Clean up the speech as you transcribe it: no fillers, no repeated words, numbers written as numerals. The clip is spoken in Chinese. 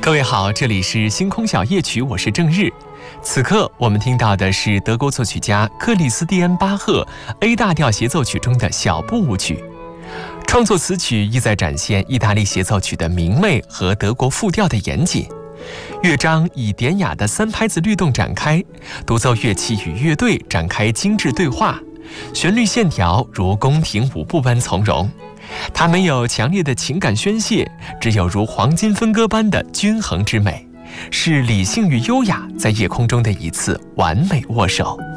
各位好，这里是星空小夜曲，我是郑日。此刻我们听到的是德国作曲家克里斯蒂安·巴赫 A 大调协奏曲中的小步舞曲。创作此曲意在展现意大利协奏曲的明媚和德国复调的严谨。乐章以典雅的3拍子律动展开，独奏乐器与乐队展开精致对话，旋律线条如宫廷舞步般从容。它没有强烈的情感宣泄，只有如黄金分割般的均衡之美，是理性与优雅在夜空中的一次完美握手。